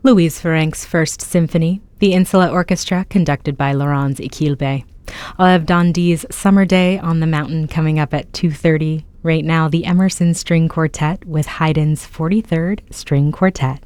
Louise Ferenc's First Symphony, the Insula Orchestra, conducted by Laurence Equilbe. I'll have Don Dee's Summer Day on the Mountain coming up at 2:30. Right now, the Emerson String Quartet with Haydn's 43rd String Quartet.